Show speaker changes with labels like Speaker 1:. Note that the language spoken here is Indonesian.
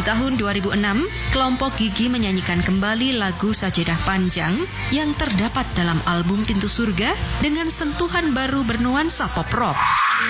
Speaker 1: Di tahun 2006, kelompok Gigi menyanyikan kembali lagu Sajadah Panjang yang terdapat dalam album Pintu Surga dengan sentuhan baru bernuansa pop rock.